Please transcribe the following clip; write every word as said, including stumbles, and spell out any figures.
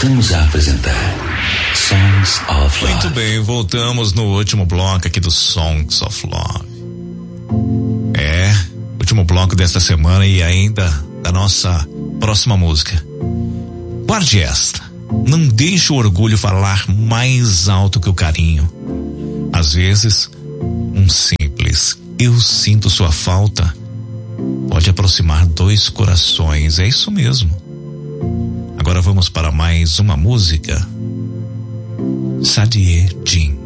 Passamos a apresentar Songs of Love. Muito bem, voltamos no último bloco aqui do Songs of Love. É, último bloco desta semana e ainda da nossa próxima música. Guarde esta. Não deixe o orgulho falar mais alto que o carinho. Às vezes, um simples "eu sinto sua falta" pode aproximar dois corações. É isso mesmo. Agora vamos para mais uma música. Sadie Jean.